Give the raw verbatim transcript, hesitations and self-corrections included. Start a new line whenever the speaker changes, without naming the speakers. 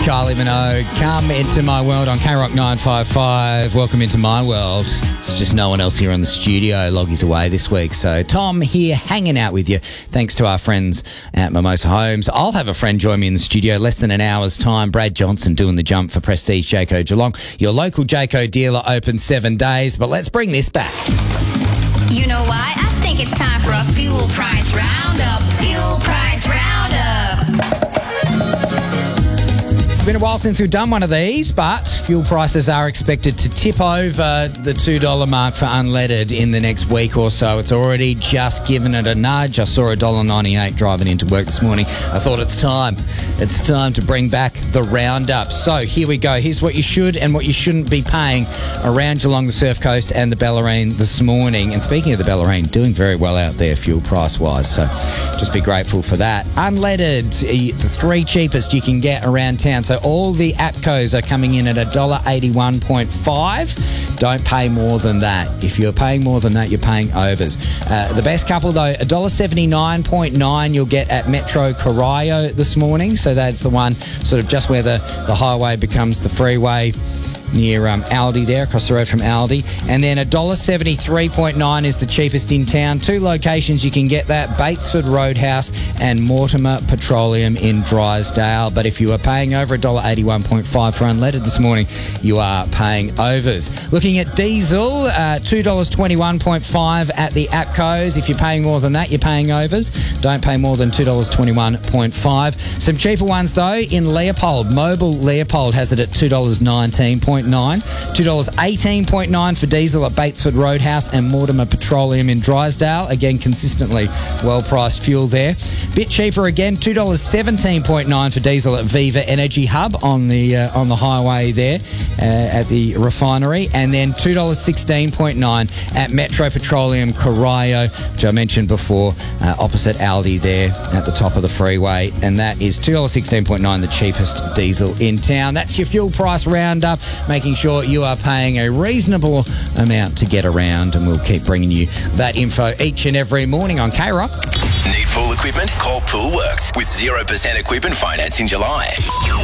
Kylie Minogue. Come into my world on K Rock nine five five. Welcome into my world. It's just no one else here in the studio. Loggie's away this week. So Tom here hanging out with you. Thanks to our friends at Mimosa Homes. I'll have a friend join me in the studio less than an hour's time. Brad Johnson doing the jump for Prestige Jayco Geelong. Your local Jayco dealer open seven days. But let's bring this back.
You know why? I think it's time for a fuel price roundup. Fuel price roundup.
It's been a while since we've done one of these, but fuel prices are expected to tip over the two dollars mark for unleaded in the next week or so. It's already just given it a nudge. I saw one dollar ninety-eight driving into work this morning. I thought it's time. It's time to bring back the roundup. So here we go. Here's what you should and what you shouldn't be paying around Geelong, the Surf Coast and the Bellarine this morning. And speaking of the Bellarine, doing very well out there fuel price-wise, so just be grateful for that. Unleaded, the three cheapest you can get around town. So all the APCOs are coming in at one dollar eighty-one point five. Don't pay more than that. If you're paying more than that, you're paying overs. Uh, the best couple, though, one dollar seventy-nine point nine you'll get at Metro Corio this morning. So that's the one sort of just where the, the highway becomes the freeway, near um, Aldi there, across the road from Aldi. And then one dollar seventy-three point nine is the cheapest in town. Two locations you can get that, Batesford Roadhouse and Mortimer Petroleum in Drysdale. But if you are paying over one dollar eighty-one point five for unleaded this morning, you are paying overs. Looking at diesel, uh, two dollars twenty-one point five at the APCOs. If you're paying more than that, you're paying overs. Don't pay more than two dollars twenty-one point five. Some cheaper ones, though, in Leopold. Mobile Leopold has it at two dollars nineteen point nine. two dollars eighteen point nine for diesel at Batesford Roadhouse and Mortimer Petroleum in Drysdale. Again, consistently well-priced fuel there. Bit cheaper again, two dollars seventeen point nine for diesel at Viva Energy Hub on the uh, on the highway there uh, at the refinery. And then two dollars sixteen point nine at Metro Petroleum Corio, which I mentioned before, uh, opposite Aldi there at the top of the freeway. And that is two dollars sixteen point nine, the cheapest diesel in town. That's your fuel price roundup, making sure you are paying a reasonable amount to get around, and we'll keep bringing you that info each and every morning on K Rock.
Need pool equipment? Call Pool Works with zero percent equipment finance in July.